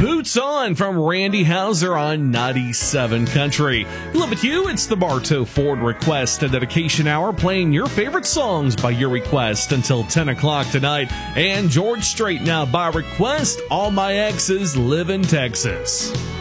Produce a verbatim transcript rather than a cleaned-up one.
Boots On from Randy Houser on ninety-seven Country. Love it, you. It's the Bartow Ford Request and Dedication Hour, playing your favorite songs by your request until ten o'clock tonight. And George Strait now by request, All My Exes Live in Texas.